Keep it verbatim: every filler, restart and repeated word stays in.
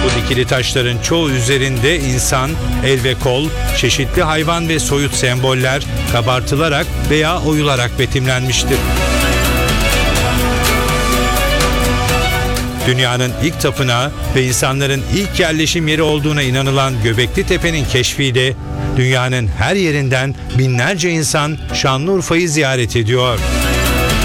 Bu dikili taşların çoğu üzerinde insan, el ve kol, çeşitli hayvan ve soyut semboller kabartılarak veya oyularak betimlenmiştir. Dünyanın ilk tapınağı ve insanların ilk yerleşim yeri olduğuna inanılan Göbekli Tepe'nin keşfiyle dünyanın her yerinden binlerce insan Şanlıurfa'yı ziyaret ediyor.